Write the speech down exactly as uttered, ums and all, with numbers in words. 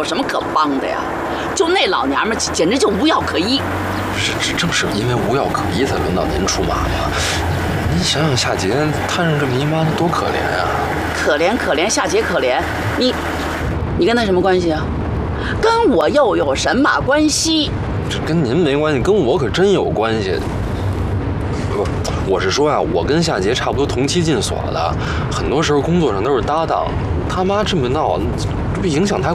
有什么可帮的呀？就那老娘们，简直就无药可医。 是，是正是因为无药可医，才轮到您出马嘛。您想想夏杰摊上这么一妈，多可怜呀！ 可怜可怜，夏杰可怜，你，你跟他什么关系啊？跟我又有什么关系？ 这跟您没关系，跟我可真有关系。不，我是说呀，我跟夏杰差不多同期进所的，很多时候工作上都是搭档。他妈这么闹，这不影响他